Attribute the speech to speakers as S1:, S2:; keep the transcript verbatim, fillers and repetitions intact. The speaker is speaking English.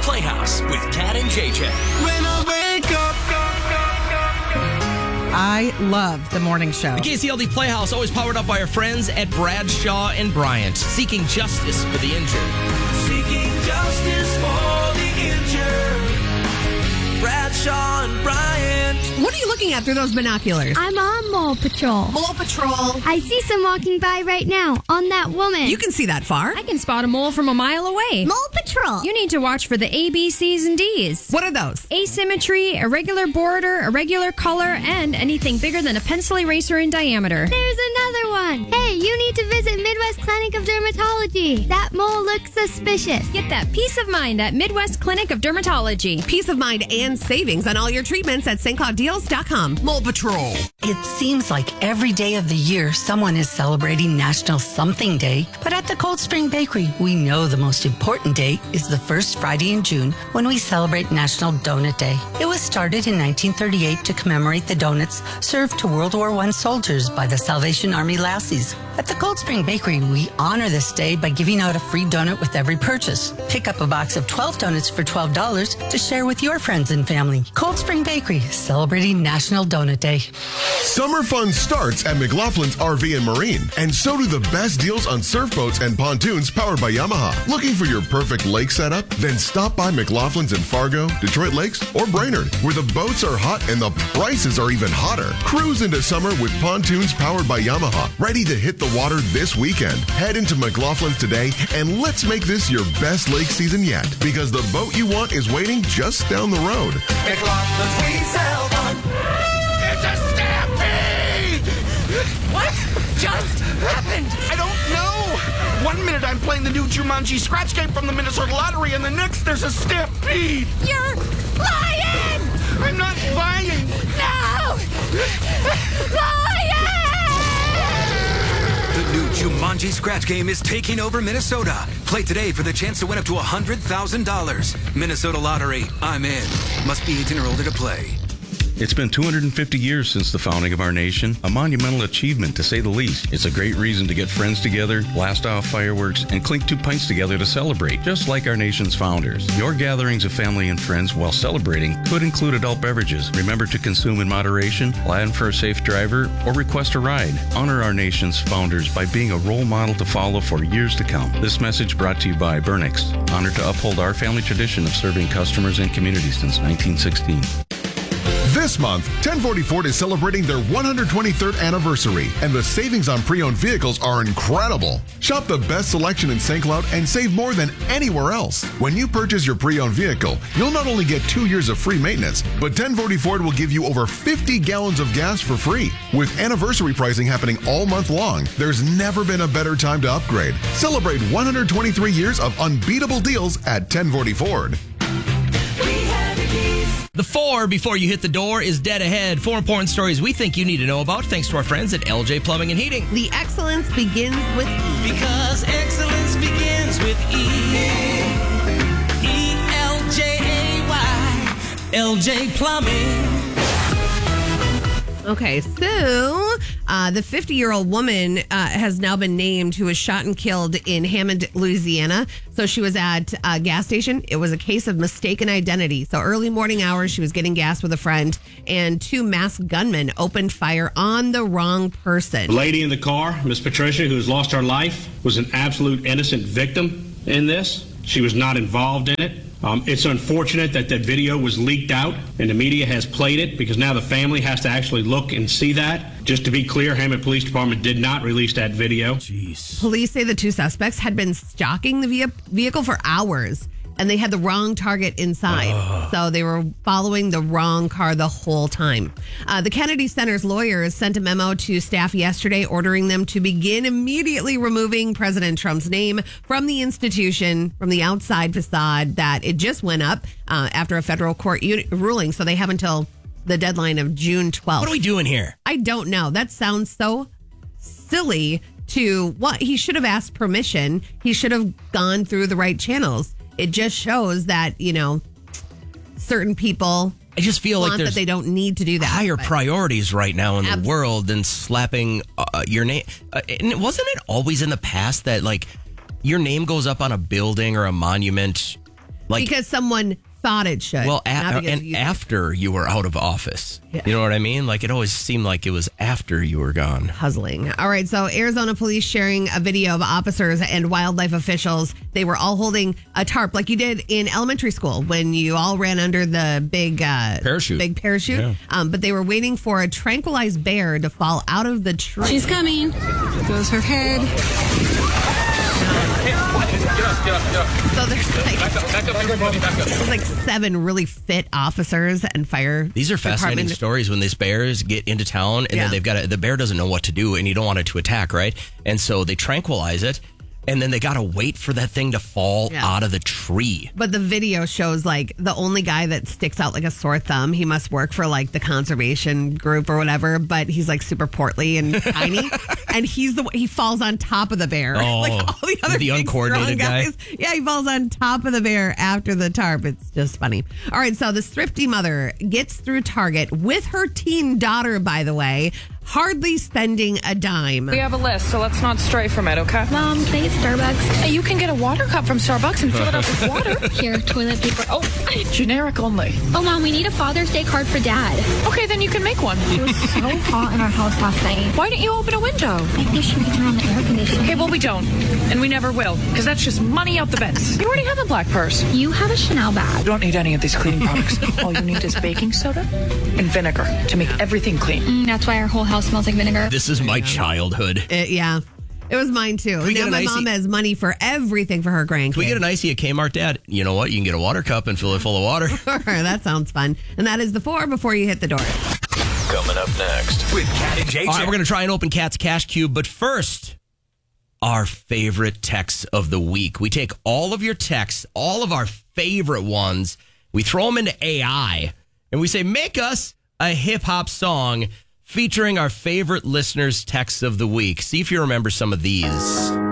S1: Playhouse with Kat and J J.
S2: When I wake up.
S3: I love the morning show.
S1: The K C L D Playhouse, always powered up by our friends at Bradshaw and Bryant, seeking justice for the injured.
S2: Seeking justice for the injured. Bradshaw and Bryant.
S4: What are you looking at through those binoculars?
S5: I'm on Mole Patrol.
S4: Mole Patrol.
S5: I see some walking by right now on that woman.
S4: You can see that far.
S6: I can spot a mole from a mile away.
S5: Mole Patrol.
S6: You need to watch for the A, B, C's, and D's.
S4: What are those?
S6: Asymmetry, irregular border, irregular color, and anything bigger than a pencil eraser in diameter.
S5: There's another one. Hey, you need to visit Midwest Clinic of Dermatology. That mole looks suspicious.
S6: Get that peace of mind at Midwest Clinic of Dermatology.
S4: Peace of mind and savings on all your treatments at Saint Cloud Deals dot com. Mole Patrol.
S7: It seems like every day of the year someone is celebrating National Something Day, but at the Cold Spring Bakery, we know the most important day is the first Friday in June when we celebrate National Donut Day. It was started in nineteen thirty-eight to commemorate the donuts served to World War One soldiers by the Salvation Army Lassies. At the Cold Spring Bakery, we honor this day by giving out a free donut with every purchase. Pick up a box of twelve donuts for twelve dollars to share with your friends and family. Cold Spring Bakery, celebrating National Donut Day.
S8: Summer fun starts at McLaughlin's R V and Marine, and so do the best deals on surf boats and pontoons powered by Yamaha. Looking for your perfect lake setup? Then stop by McLaughlin's in Fargo, Detroit Lakes, or Brainerd, where the boats are hot and the prices are even hotter. Cruise into summer with pontoons powered by Yamaha, ready to hit the water this weekend. Head into McLaughlin's today, and let's make this your best lake season yet, because the boat you want is waiting just down the road.
S2: McLaughlin's, we sell fun. It's a stampede! What just happened? I don't know. One minute I'm playing the new Jumanji scratch game from the Minnesota Lottery, and the next there's a stampede.
S5: You're lying!
S2: I'm not lying.
S5: No! Lying!
S9: The new Jumanji scratch game is taking over Minnesota. Play today for the chance to win up to one hundred thousand dollars. Minnesota Lottery. I'm in. Must be eighteen or older to play.
S10: It's been two hundred fifty years since the founding of our nation, a monumental achievement to say the least. It's a great reason to get friends together, blast off fireworks, and clink two pints together to celebrate, just like our nation's founders. Your gatherings of family and friends while celebrating could include adult beverages. Remember to consume in moderation, plan for a safe driver, or request a ride. Honor our nation's founders by being a role model to follow for years to come. This message brought to you by Burnix, honored to uphold our family tradition of serving customers and communities since nineteen sixteen.
S8: This month, ten forty Ford is celebrating their one hundred twenty-third anniversary, and the savings on pre-owned vehicles are incredible. Shop the best selection in Saint Cloud and save more than anywhere else. When you purchase your pre-owned vehicle, you'll not only get two years of free maintenance, but ten forty Ford will give you over fifty gallons of gas for free. With anniversary pricing happening all month long, there's never been a better time to upgrade. Celebrate one hundred twenty-three years of unbeatable deals at ten forty Ford.
S1: The four before you hit the door is dead ahead. Four important stories we think you need to know about, thanks to our friends at L J Plumbing and Heating.
S4: The excellence begins with E.
S2: Because excellence begins with E. E L J A Y. L J Plumbing.
S4: Okay, so uh, the fifty-year-old woman uh, has now been named who was shot and killed in Hammond, Louisiana. So she was at a gas station. It was a case of mistaken identity. So early morning hours, she was getting gas with a friend, and two masked gunmen opened fire on the wrong person.
S11: The lady in the car, Miss Patricia, who has lost her life, was an absolute innocent victim in this. She was not involved in it. Um, it's unfortunate that that video was leaked out and the media has played it, because now the family has to actually look and see that. Just to be clear, Hammond Police Department did not release that video.
S1: Jeez.
S4: Police say the two suspects had been stalking the ve- vehicle for hours, and they had the wrong target inside. Uh. So they were following the wrong car the whole time. Uh, the Kennedy Center's lawyers sent a memo to staff yesterday ordering them to begin immediately removing President Trump's name from the institution, from the outside facade that it just went up uh, after a federal court uni- ruling. So they have until the deadline of June twelfth.
S1: What are we doing here?
S4: I don't know. That sounds so silly to what? He should have asked permission. He should have gone through the right channels. It just shows that, you know, certain people
S1: I just feel like there's
S4: that they don't need to do that.
S1: Higher
S4: but.
S1: priorities right now in
S4: Absolutely.
S1: the world than slapping uh, your name. Uh, and wasn't it always in the past that, like, your name goes up on a building or a monument, Like,
S4: because someone thought it should.
S1: well, a-
S4: not because
S1: and
S4: you-
S1: after you were out of office.
S4: Yeah.
S1: You know what I mean? Like, it always seemed like it was after you were gone.
S4: Puzzling. All right, so Arizona police sharing a video of officers and wildlife officials. They were all holding a tarp like you did in elementary school when you all ran under the big uh,
S1: Parachute.
S4: Big parachute.
S1: Yeah.
S4: Um, but they were waiting for a tranquilized bear to fall out of the tree.
S12: She's coming. Goes her head.
S4: So there's like, there's like seven really fit officers and fire.
S1: These are fascinating
S4: department-
S1: stories when these bears get into town and
S4: Yeah.
S1: then they've got a, the bear doesn't know what to do and you don't want it to attack, right? And so they tranquilize it and then they got to wait for that thing to fall
S4: Yeah.
S1: out of the tree.
S4: But the video shows like the only guy that sticks out like a sore thumb. He must work for like the conservation group or whatever, but he's like super portly and tiny. And he's the he falls on top of the bear.
S1: Oh,
S4: like all the other
S1: the
S4: big,
S1: uncoordinated
S4: strong
S1: guy?
S4: guys. Yeah, he falls on top of the bear after the tarp. It's just funny. All right, so this thrifty mother gets through Target with her teen daughter, by the way, hardly spending a dime.
S13: We have a list, so let's not stray from it, okay?
S5: Mom, can I get Starbucks?
S13: Hey, you can get a water cup from Starbucks and fill it up with water.
S5: Here, toilet paper.
S13: Oh, generic only.
S5: Oh, Mom, we need a Father's Day card for Dad.
S13: Okay, then you can make one.
S5: It was so hot in our house last night.
S13: Why didn't you open a window?
S5: I wish we could turn on the air conditioner.
S13: Okay, well, we don't. And we never will, because that's just money out the vents. You already have a black purse.
S5: You have a Chanel bag.
S13: You don't need any of these cleaning products. All you need is baking soda and vinegar to make everything clean.
S5: Mm, that's why our whole house smells like vinegar.
S1: This is my childhood.
S4: It- yeah. It was mine too.
S1: we
S4: Now
S1: get an
S4: my
S1: icy-
S4: mom has money for everything for her grandkids.
S1: Can we get an icy at Kmart, Dad? You know what? You can get a water cup and fill it full of water.
S4: That sounds fun. And that is the four before you hit the door.
S14: Coming up next with Cat and J J.
S1: All right, we're going to try and open Cat's Cash Cube, but first, our favorite texts of the week. We take all of your texts, all of our favorite ones, we throw them into A I, and we say, make us a hip-hop song featuring our favorite listeners' texts of the week. See if you remember some of these.